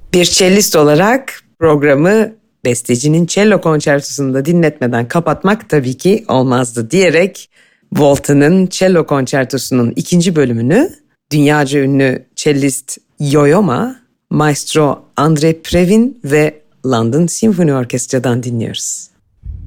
Bir cellist olarak programı bestecinin cello konçertosunu da dinletmeden kapatmak tabii ki olmazdı diyerek Walton'ın cello konçertosunun 2. bölümünü dünyaca ünlü cellist Yo-Yo Ma, Maestro Andrei Previn ve London Symphony Orchestra'dan dinliyoruz.